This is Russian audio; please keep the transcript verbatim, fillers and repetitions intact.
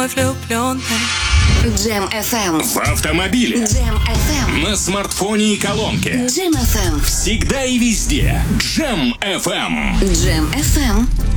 мой влюбленный. Джем эф эм. В автомобиле. Джем эф эм. На смартфоне и колонке. Джем эф эм. Всегда и везде. Джем эф эм. Джем эф эм.